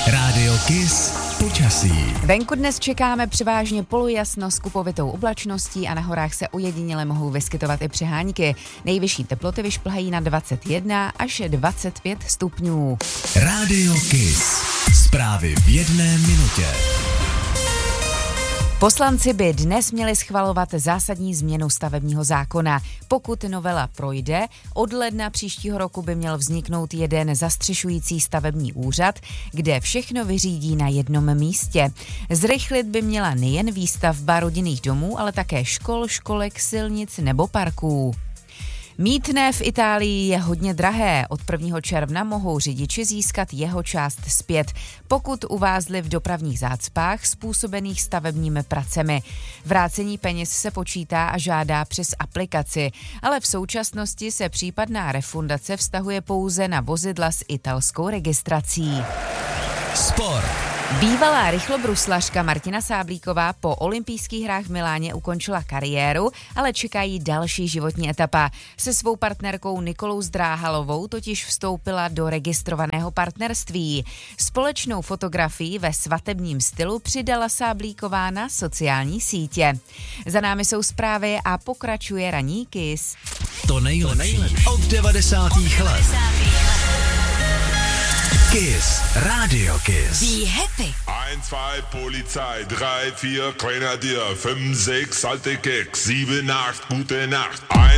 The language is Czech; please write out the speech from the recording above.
Rádio Kiss počasí. Venku dnes čekáme převážně polojasno s kupovitou oblačností a na horách se ojediněle mohou vyskytovat i přehánky. Nejvyšší teploty vyšplhají na 21 až 25 stupňů. Rádio Kiss. Zprávy v jedné minutě. Poslanci by dnes měli schvalovat zásadní změnu stavebního zákona. Pokud novela projde, od ledna příštího roku by měl vzniknout jeden zastřešující stavební úřad, kde všechno vyřídí na jednom místě. Zrychlit by měla nejen výstavba rodinných domů, ale také škol, školek, silnic nebo parků. Mýtné v Itálii je hodně drahé. Od 1. června mohou řidiči získat jeho část zpět, pokud uvázli v dopravních zácpách způsobených stavebními pracemi. Vrácení peněz se počítá a žádá přes aplikaci, ale v současnosti se případná refundace vztahuje pouze na vozidla s italskou registrací. Sport. Bývalá rychlobruslařka Martina Sáblíková po olympijských hrách v Miláně ukončila kariéru, ale čekají další životní etapa. Se svou partnerkou Nikolou Zdráhalovou totiž vstoupila do registrovaného partnerství. Společnou fotografii ve svatebním stylu přidala Sáblíková na sociální sítě. Za námi jsou zprávy a pokračuje ranní Kiss. To nejlepší od 90. let. Kiss, Radio Kiss. Be happy. 1, 2, Polizei, 3, 4, Grenadier, 5, 6, alte Keks, 7, 8, gute Nacht.